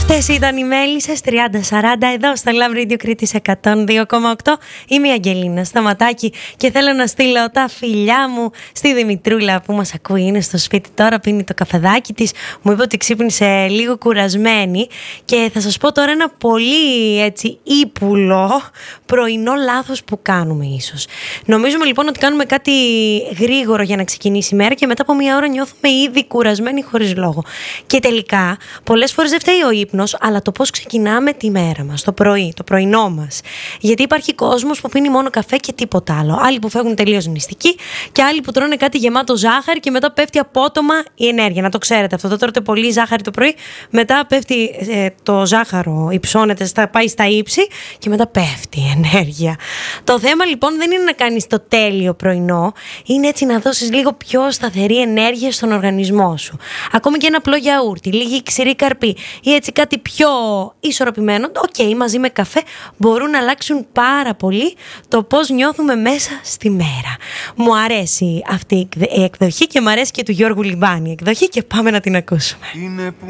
Αυτές ήταν οι Μέλισσες 30-40 εδώ στο Love Radio Κρήτης 102,8. Είμαι η Αγγελίνα Σταματάκη και θέλω να στείλω τα φιλιά μου στη Δημητρούλα που μας ακούει. Είναι στο σπίτι τώρα, πίνει το καφεδάκι της. Μου είπε ότι ξύπνησε λίγο κουρασμένη και θα σας πω τώρα ένα πολύ έτσι ύπουλο πρωινό λάθος που κάνουμε ίσως. Νομίζουμε λοιπόν ότι κάνουμε κάτι γρήγορο για να ξεκινήσει η μέρα και μετά από μια ώρα νιώθουμε ήδη κουρασμένοι χωρίς λόγο. Και τελικά πολλές φορές δεν φταίει ο ύπνος, αλλά το πώς ξεκινάμε τη μέρα μας, το πρωί, το πρωινό μας. Γιατί υπάρχει κόσμος που πίνει μόνο καφέ και τίποτα άλλο. Άλλοι που φεύγουν τελείως νηστικοί και άλλοι που τρώνε κάτι γεμάτο ζάχαρη και μετά πέφτει απότομα η ενέργεια. Να το ξέρετε αυτό. Το τρώτε πολύ ζάχαρη το πρωί, μετά πέφτει το ζάχαρο, υψώνεται, πάει στα ύψη και μετά πέφτει η ενέργεια. Το θέμα λοιπόν δεν είναι να κάνεις το τέλειο πρωινό, είναι έτσι να δώσεις λίγο πιο σταθερή ενέργεια στον οργανισμό σου. Ακόμη και ένα απλό γιαούρτι, λίγη ξηρή καρπή ή έτσι κάτι πιο ισορροπημένο, μαζί με καφέ, μπορούν να αλλάξουν πάρα πολύ το πώς νιώθουμε μέσα στη μέρα. Μου αρέσει αυτή η εκδοχή και μου αρέσει και του Γιώργου Λιμπάνη η εκδοχή και πάμε να την ακούσουμε.